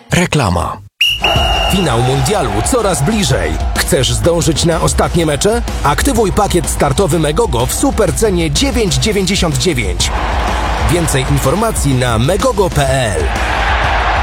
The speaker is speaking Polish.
Reklama. Finał mundialu coraz bliżej. Chcesz zdążyć na ostatnie mecze? Aktywuj pakiet startowy Megogo w supercenie 9,99. Więcej informacji na megogo.pl.